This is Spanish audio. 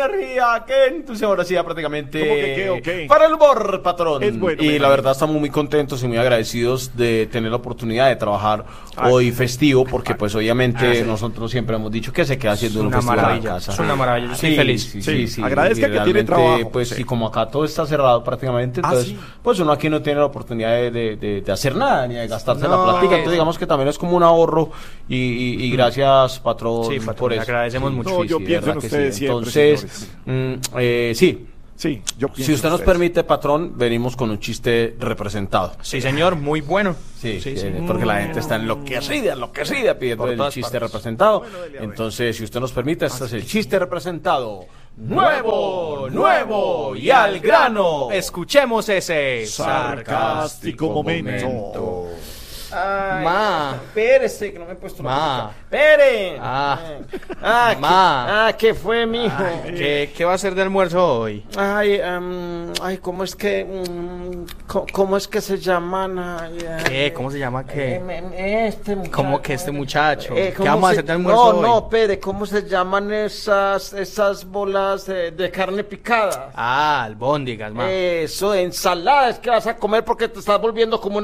energía, qué entusiasmo. Ahora sí, ya prácticamente. ¿Cómo que qué, o qué? Para el humor, patrón. Es bueno, y la verdad estamos muy contentos y muy agradecidos de tener la oportunidad de trabajar hoy festivo, porque pues obviamente nosotros siempre hemos dicho que se queda haciendo un festival en maravilla, casa. es una maravilla, yo estoy feliz. Sí. Agradezca y que tiene realmente, trabajo. Pues Sí. y como acá todo está cerrado prácticamente, entonces sí. pues uno aquí no tiene la oportunidad de hacer nada, ni de gastarse la No, plática, que- entonces digamos que también es como un ahorro y gracias, patrón, Sí, patrón, por le eso. agradecemos mucho. No, yo de pienso en verdad que ustedes siempre, Entonces, sí. Sí, yo pienso Si usted en nos ustedes. permite, patrón, venimos con un chiste representado. Sí, señor, muy bueno. Sí, sí. porque la gente está enloquecida pidiendo Por el todas chiste partes. representado. Entonces, si usted nos permite, este es el chiste representado. Nuevo y al grano. Escuchemos ese Sarcástico momento. Ay, Ma. Espérese, que no me he puesto Ma. ¡Espere! Ah. Ma. Ma. ¿Qué fue, mijo? ¿Qué va a ser de almuerzo hoy? Ay, ¿cómo es que cómo es que se llaman? ¿Qué? ¿Cómo se llama qué? Este muchacho. ¿Cómo que este muchacho? ¿Qué ¿cómo vamos a se- hacer de almuerzo hoy? No, espere, ¿cómo se llaman esas bolas de carne picada? Ah, albóndigas, ma. Eso, ensalada, es que vas a comer porque te estás volviendo como una